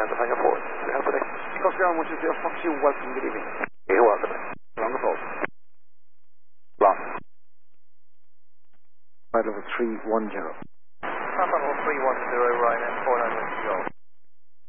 land to Singapore. Have today. Eagle Sierra 120, Fox you, welcome, good evening. You're welcome. Along the phone. Lost. Flight level 310. Papa level 310, Ryan, 49 minutes to go.